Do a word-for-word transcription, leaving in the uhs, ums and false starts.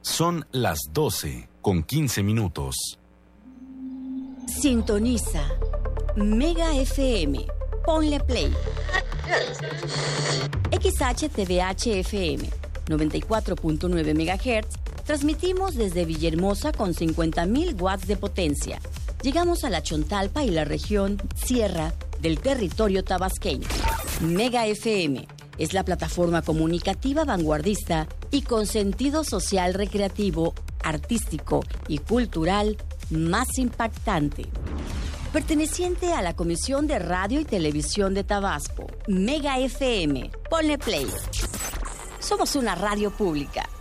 Son las doce con quince minutos. Sintoniza Mega F M. Ponle play. X H T V H F M noventa y cuatro punto nueve megahertz. Transmitimos desde Villahermosa con cincuenta mil watts de potencia. Llegamos a la Chontalpa y la región Sierra del territorio tabasqueño. Mega F M es la plataforma comunicativa vanguardista y con sentido social recreativo, artístico y cultural más impactante. Perteneciente a la Comisión de Radio y Televisión de Tabasco. Mega F M. Ponle play. Somos una radio pública.